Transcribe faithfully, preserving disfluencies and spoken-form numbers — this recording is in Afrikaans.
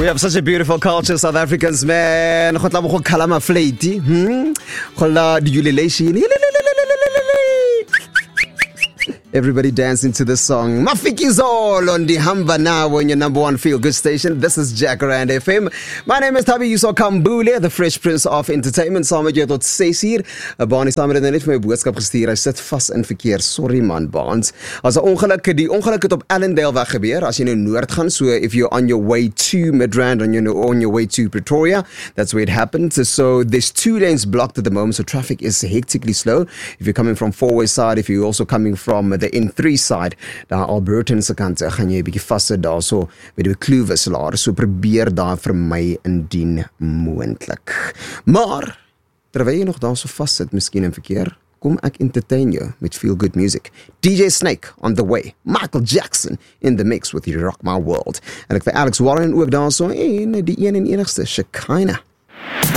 We have such a beautiful culture, South Africans, man. Khotla mo go khalama flaty. Hmm. Khotla di ulelation. Everybody dancing to this song. Mafiki's all on the Hamba now on your number one feel good station. This is Jacaranda F M. My name is Tabi Yuso Kambule, the Fresh Prince of Entertainment. Saam met jou tot ses uur. Baan is saam met net vir my boodskap gestuur. Hy sit vas in verkeer. Sorry man, Baans. As 'n ongeluk, die ongeluk het op Allendale weg gebeur. As jy nou noord gaan, so if you're on your way to Midrand and you're on your way to Pretoria, that's where it happened. So there's two lanes blocked at the moment, so traffic is hectically slow. If you're coming from Fourway side, if you're also coming from the N three side, daar Alberton se kant, gaan jy 'n bietjie vasse daar so by die Kluwisselaar, so probeer daar vermy indien moontlik. Maar terwyl jy nog daar so vas sit, miskien in verkeer, kom ek entertain jou met feel good music. D J Snake on the way, Michael Jackson in the mix with You Rock My World. En ek vir Alex Warren ook daar so, en die een en enigste Shekinah.